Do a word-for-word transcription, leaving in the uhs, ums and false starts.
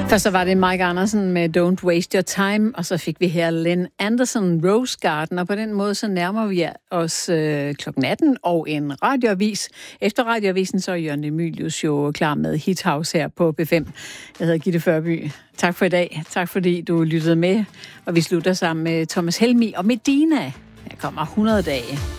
Først så var det Mike Andersen med Don't Waste Your Time, og så fik vi her Lynn Anderson, Rose Garden, og på den måde så nærmer vi os øh, klokken atten og en radioavis. Efter radioavisen så er Jørgen De Mylius jo klar med Hit House her på B fem. Jeg hedder Gitte Førby. Tak for i dag. Tak fordi du lyttede med, og vi slutter sammen med Thomas Helmig og Medina. Her kommer hundrede dage.